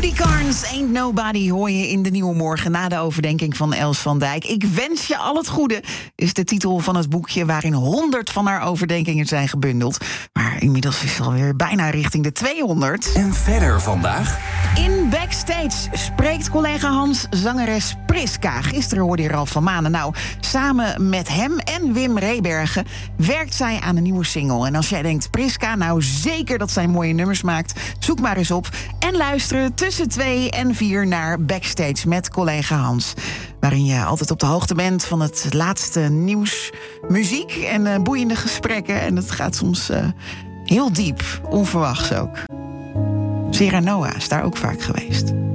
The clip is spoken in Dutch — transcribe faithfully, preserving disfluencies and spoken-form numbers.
Woody Carnes, Ain't Nobody, hoor je in de Nieuwe Morgen na de overdenking van Els van Dijk. Ik wens je al het goede, is de titel van het boekje waarin honderd van haar overdenkingen zijn gebundeld. Maar inmiddels is ze alweer bijna richting de tweehonderd. En verder vandaag? In Backstage spreekt collega Hans zangeres Priska. Gisteren hoorde je Ralf van Manen. Nou, samen met hem en Wim Rebergen werkt zij aan een nieuwe single. En als jij denkt, Priska, nou zeker dat zij mooie nummers maakt, zoek maar eens op en luisteren tussen twee en vier naar Backstage met collega Hans. Waarin je altijd op de hoogte bent van het laatste nieuws, muziek en uh, boeiende gesprekken. En het gaat soms uh, heel diep, onverwachts ook. Sarah Noah is daar ook vaak geweest.